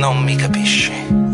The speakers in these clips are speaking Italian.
non mi capisci.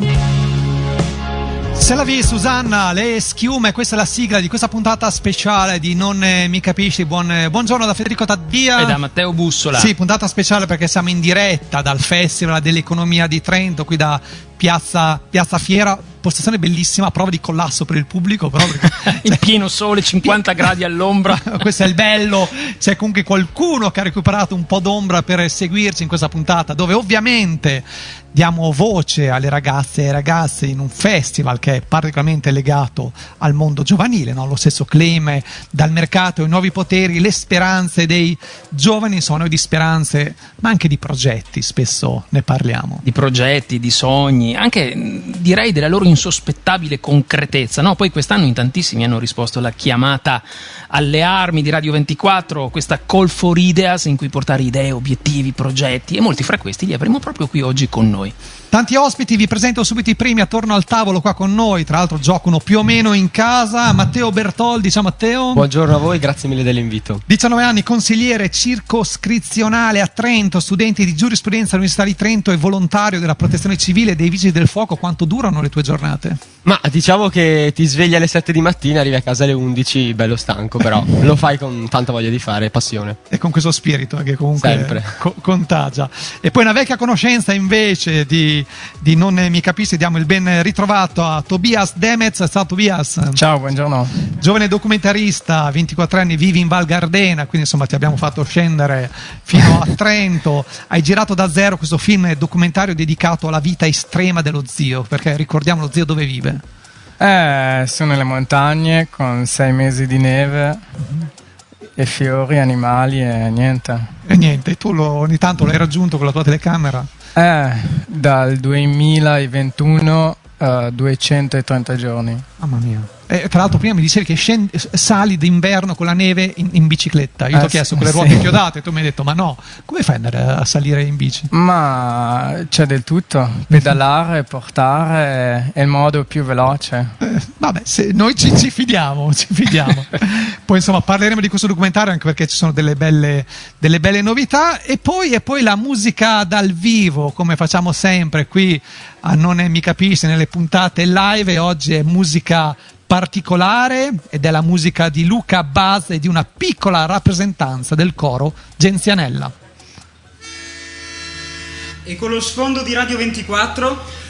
Se la vi, Susanna, le schiume, questa è la sigla di questa puntata speciale di Non mi capisci. Buongiorno da Federico Taddia e da Matteo Bussola. Sì, puntata speciale perché siamo in diretta dal Festival dell'Economia di Trento, qui da Piazza Fiera, postazione bellissima, a prova di collasso per il pubblico, però in pieno sole, 50 gradi all'ombra. Questo è il bello, c'è comunque qualcuno che ha recuperato un po' d'ombra per seguirci in questa puntata, dove ovviamente diamo voce alle ragazze e ai ragazzi in un festival che è particolarmente legato al mondo giovanile, no? Lo stesso claim dal mercato ai nuovi poteri, le speranze dei giovani. Insomma, noi di speranze ma anche di progetti spesso ne parliamo, di progetti, di sogni, anche direi della loro insospettabile concretezza, no? Poi quest'anno in tantissimi hanno risposto alla chiamata alle armi di Radio 24, questa call for ideas in cui portare idee, obiettivi, progetti, e molti fra questi li avremo proprio qui oggi con noi. Tanti ospiti, vi presento subito i primi attorno al tavolo qua con noi, tra l'altro giocano più o meno in casa. Matteo Bertoldi, ciao Matteo. Buongiorno a voi, grazie mille dell'invito. 19 anni, consigliere circoscrizionale a Trento, studente di giurisprudenza all'Università di Trento e volontario della protezione civile e dei vigili del fuoco. Quanto durano le tue giornate? Ma diciamo che ti svegli alle 7 di mattina, arrivi a casa alle 11, bello stanco, però lo fai con tanta voglia di fare, passione. E con questo spirito che comunque sempre contagia. E poi una vecchia conoscenza invece di Non mi capisci, diamo il ben ritrovato a Tobias Demez. Ciao Tobias. Ciao, buongiorno. Giovane documentarista, 24 anni, vivi in Val Gardena, quindi insomma ti abbiamo fatto scendere fino a Trento. Hai girato da zero questo film documentario dedicato alla vita estrema dello zio, perché ricordiamo lo zio dove vive? Sono nelle montagne con 6 mesi di neve e fiori, animali e niente. E niente, tu ogni tanto l'hai raggiunto con la tua telecamera? Dal 2021 230 giorni. Mamma mia. E tra l'altro prima mi dicevi che sali d'inverno con la neve in bicicletta. Io ti ho chiesto con le ruote inchiodate, tu mi hai detto ma no, come fai ad andare a salire in bici? Ma c'è del tutto, pedalare, portare è il modo più veloce. Vabbè, noi ci fidiamo. Poi insomma parleremo di questo documentario anche perché ci sono delle belle novità. E poi la musica dal vivo, come facciamo sempre qui a Non mi capisci nelle puntate live, e oggi è musica particolare ed è la musica di Luca Baz e di una piccola rappresentanza del coro Genzianella. E con lo sfondo di Radio 24